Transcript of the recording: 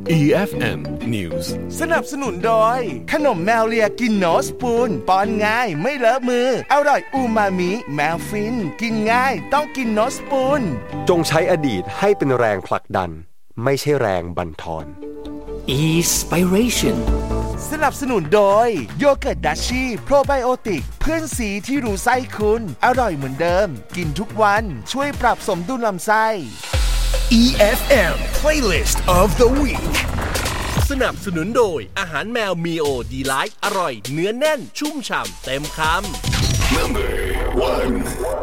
EFM News สนับสนุนโดยขนมแมวเลียกินโนสปูนป้อนง่ายไม่เลอะมืออร่อยอูมามิแมวฟินกินง่ายต้องกินโนสปูนจงใช้อดีตให้เป็นแรงผลักดันไม่ใช่แรงบั่นทอน Inspiration สนับสนุนโดยโยเกิร์ตดัชชี่โปรไบโอติกเพื่อนสีที่รู้ไส้คุณอร่อยเหมือนเดิมกินทุกวันช่วยปรับสมดุลลำไส้ EFM Playlist of the Week สนับสนุนโดยอาหารแมวมีโอดีไลท์อร่อยเนื้อแน่นชุ่มฉ่ำเต็มคำ Number 1